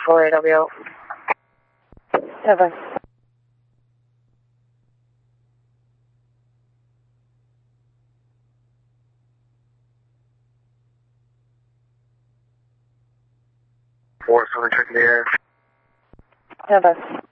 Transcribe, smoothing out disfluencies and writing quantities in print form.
for AWL. Tá bem. Four, Southern check in the air. Tá bem.